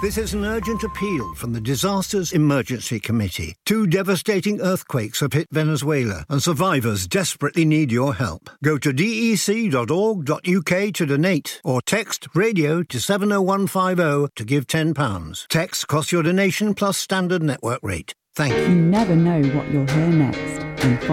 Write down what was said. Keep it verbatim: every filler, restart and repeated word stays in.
This is an urgent appeal from the Disasters Emergency Committee. Two devastating earthquakes have hit Venezuela, and survivors desperately need your help. Go to d e c dot org dot u k to donate, or text radio to seven oh one five oh to give ten pounds. Text costs your donation plus standard network rate. Thank you. You never know what you'll hear next. And